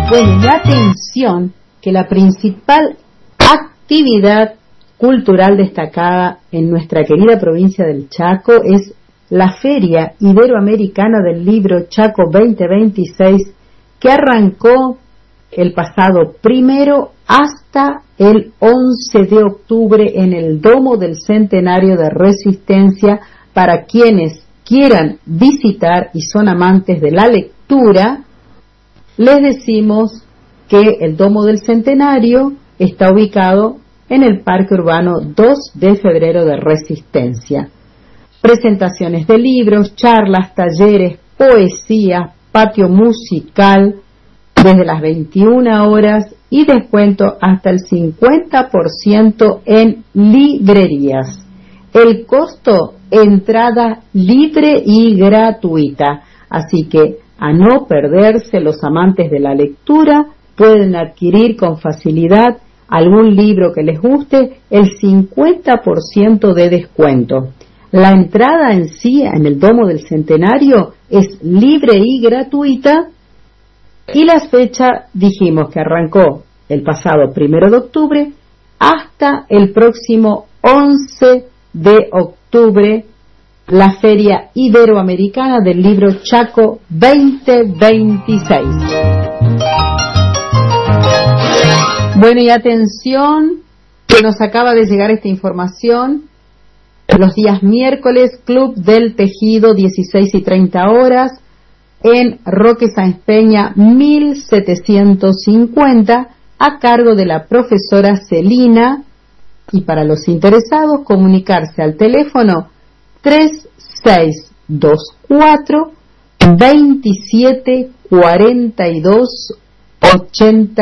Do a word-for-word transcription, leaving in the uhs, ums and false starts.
Bueno, y atención que la principal actividad cultural destacada en nuestra querida provincia del Chaco es la Feria Iberoamericana del Libro Chaco veinte veintiséis, que arrancó el pasado primero hasta el once de octubre en el Domo del Centenario de Resistencia. Para quienes quieran visitar y son amantes de la lectura, les decimos que el Domo del Centenario está ubicado en el Parque Urbano dos de febrero de Resistencia. Presentaciones de libros, charlas, talleres, poesía, patio musical desde las veintiuna horas y descuento hasta el cincuenta por ciento en librerías. El costo, entrada libre y gratuita, así que a no perderse. Los amantes de la lectura pueden adquirir con facilidad algún libro que les guste, el cincuenta por ciento de descuento. La entrada en sí en el Domo del Centenario es libre y gratuita, y la fecha dijimos que arrancó el pasado primero de octubre hasta el próximo once de octubre, la Feria Iberoamericana del Libro Chaco veinte veintiséis. Bueno, y atención, que nos acaba de llegar esta información. Los días miércoles, Club del Tejido, dieciséis y treinta horas, en Roque Sáenz Peña, mil setecientos cincuenta, a cargo de la profesora Celina. Y para los interesados, comunicarse al teléfono tres seis dos cuatro, veintisiete cuarenta y dos ochenta.